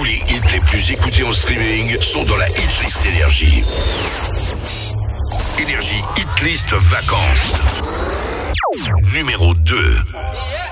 les hits les plus écoutés en streaming sont dans la hitlist Énergie. Énergie Hitlist Vacances. Numéro 2.